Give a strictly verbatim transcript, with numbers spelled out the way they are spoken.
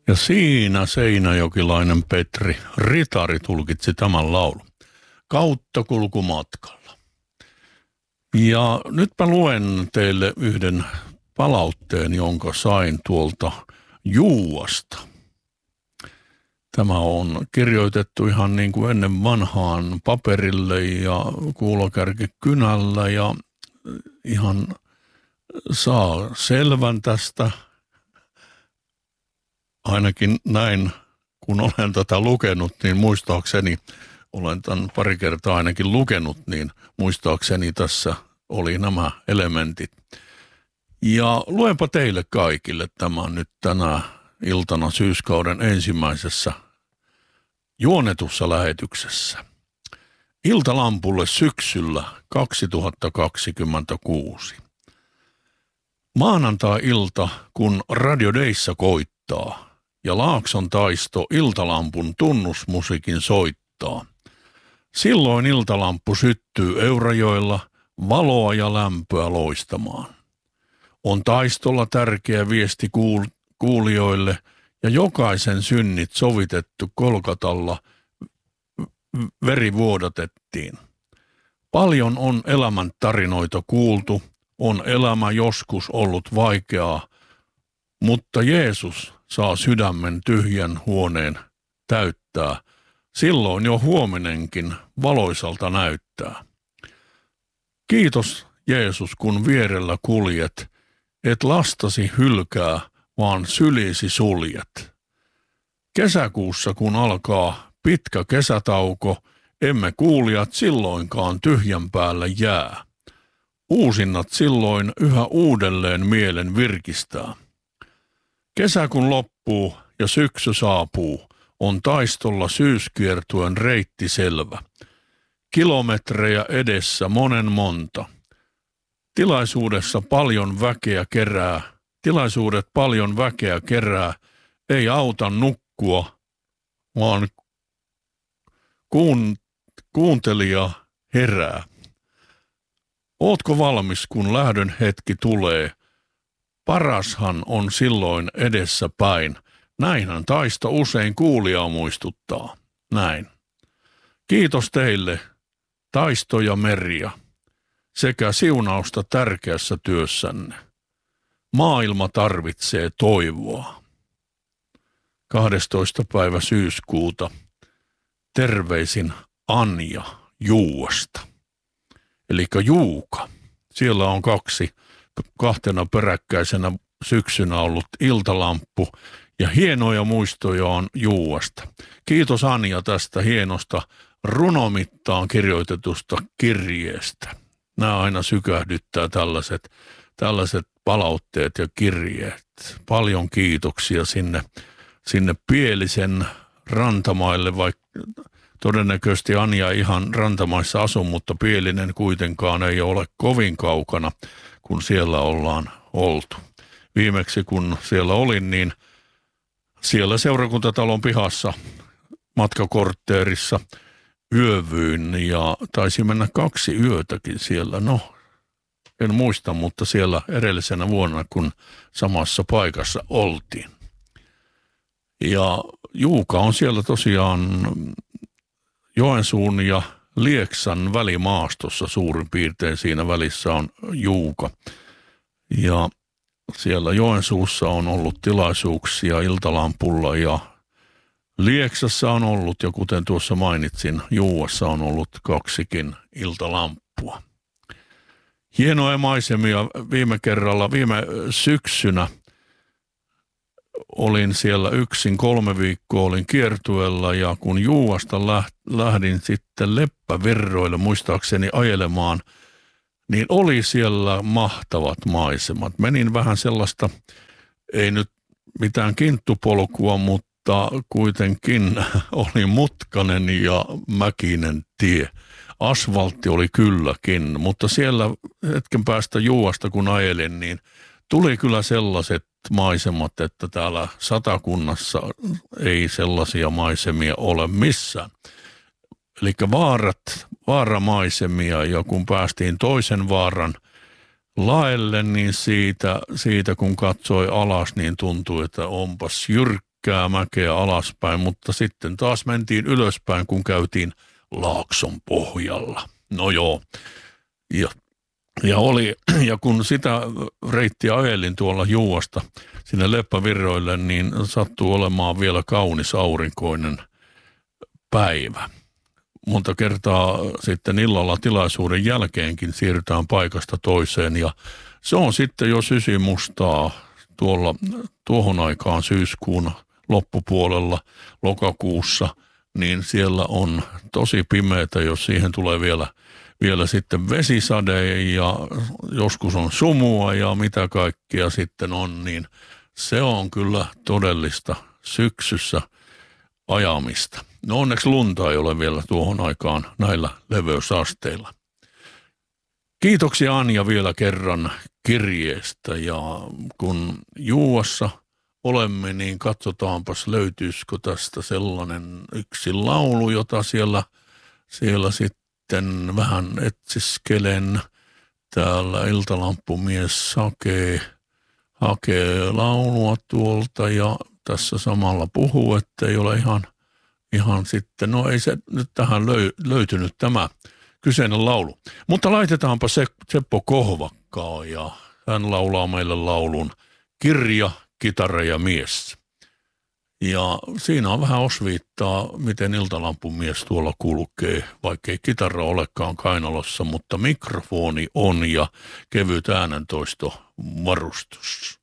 Ja siinä seinäjokilainen Petri Ritari tulkitsi tämän laulun kautta kulkumatkalla. Ja nytpä luen teille yhden palautteen, jonka sain tuolta Juuasta. Tämä on kirjoitettu ihan niin kuin ennen vanhaan paperille ja kuulokärkikynällä ja ihan saa selvän tästä. Ainakin näin, kun olen tätä lukenut, niin muistaakseni, olen tämän pari kertaa ainakin lukenut, niin muistaakseni tässä oli nämä elementit. Ja luenpa teille kaikille tämän nyt tänä iltana syyskauden ensimmäisessä juonetussa lähetyksessä. Iltalampulle syksyllä kaksituhattakaksikymmentäkuusi. Maanantai-ilta, kun Radio Dayssa koittaa ja Laakson taisto iltalampun tunnusmusiikin soittaa. Silloin iltalamppu syttyy Eurajoella valoa ja lämpöä loistamaan. On taistolla tärkeä viesti kuul- kuulijoille ja jokaisen synnit sovitettu Kolkatalla veri vuodatettiin. Paljon on elämän tarinoita kuultu, on elämä joskus ollut vaikeaa, mutta Jeesus saa sydämen tyhjän huoneen täyttää. Silloin jo huomenenkin valoisalta näyttää. Kiitos Jeesus, kun vierellä kuljet, et lastasi hylkää, vaan sylisi suljet. Kesäkuussa kun alkaa pitkä kesätauko, emme kuulijat silloinkaan tyhjän päälle jää. Uusinnat silloin yhä uudelleen mielen virkistää. Kesä kun loppuu ja syksy saapuu, on taistolla syyskiertuen reitti selvä. Kilometrejä edessä monen monta. Tilaisuudessa paljon väkeä kerää, tilaisuudet paljon väkeä kerää, ei auta nukkua, vaan kuun, kuuntelija herää. Ootko valmis, kun lähdön hetki tulee? Parashan on silloin edessä päin. Näinhän taisto usein kuulijaa muistuttaa. Näin. Kiitos teille, Taisto ja Merja, sekä siunausta tärkeässä työssänne. Maailma tarvitsee toivoa. kahdestoista päivä syyskuuta. Terveisin Anja Juuasta. Elikkä Juuka. Siellä on kaksi, kahtena peräkkäisenä syksynä ollut iltalamppu ja hienoja muistoja on Juuasta. Kiitos Anja tästä hienosta runomittaan kirjoitetusta kirjeestä. Nämä aina sykähdyttää tällaiset, tällaiset palautteet ja kirjeet. Paljon kiitoksia sinne, sinne Pielisen rantamaille, vaikka todennäköisesti Anja ihan rantamaissa asu, mutta Pielinen kuitenkaan ei ole kovin kaukana, kun siellä ollaan oltu. Viimeksi kun siellä olin, niin siellä seurakuntatalon pihassa matkakortteerissa yövyin ja taisi mennä kaksi yötäkin siellä. No, en muista, mutta siellä edellisenä vuonna, kun samassa paikassa oltiin. Ja Juuka on siellä tosiaan Joensuun ja Lieksan välimaastossa suurin piirtein. Siinä välissä on Juuka. Ja siellä Joensuussa on ollut tilaisuuksia iltalampulla ja Lieksassa on ollut, ja kuten tuossa mainitsin, Juuassa on ollut kaksikin iltalamppua. Hienoja maisemia viime kerralla, viime syksynä olin siellä yksin, kolme viikkoa olin kiertueella ja kun Juuasta lähdin sitten Leppävirroille muistaakseni ajelemaan, niin oli siellä mahtavat maisemat. Menin vähän sellaista, ei nyt mitään kinttupolkua, mutta kuitenkin oli mutkainen ja mäkinen tie. Asfaltti oli kylläkin, mutta siellä hetken päästä Juuasta kun ajelin, niin tuli kyllä sellaiset maisemat, että täällä Satakunnassa ei sellaisia maisemia ole missään. Eli vaarat, vaaramaisemia, ja kun päästiin toisen vaaran laelle, niin siitä, siitä kun katsoi alas, niin tuntui, että onpas jyrkkä pitkää mäkeä alaspäin, mutta sitten taas mentiin ylöspäin, kun käytiin Laakson pohjalla. No joo, ja, ja, oli, ja kun sitä reittiä ajelin tuolla Juuasta sinne Leppävirroille, niin sattuu olemaan vielä kaunis aurinkoinen päivä. Monta kertaa sitten illalla tilaisuuden jälkeenkin siirrytään paikasta toiseen ja se on sitten jo sysimustaa tuolla tuohon aikaan syyskuun loppupuolella lokakuussa, niin siellä on tosi pimeätä, jos siihen tulee vielä, vielä sitten vesisade ja joskus on sumua ja mitä kaikkea sitten on, niin se on kyllä todellista syksyssä ajamista. No onneksi lunta ei ole vielä tuohon aikaan näillä leveysasteilla. Kiitoksia Anja vielä kerran kirjeestä ja kun Juuassa olemme, niin katsotaanpas löytyisikö tästä sellainen yksi laulu, jota siellä, siellä sitten vähän etsiskelen. Täällä Iltalamppumies hakee, hakee laulua tuolta ja tässä samalla puhuu, että ei ole ihan, ihan sitten, no ei se nyt tähän löy, löytynyt tämä kyseinen laulu. Mutta laitetaanpa se Seppo Kohvakkaa ja hän laulaa meille laulun Kirja, kitara ja mies. Ja siinä on vähän osviittaa, miten Iltalampumies tuolla kulkee, vaikkei kitara olekaan kainalossa, mutta mikrofoni on ja kevyt äänentoisto varustus.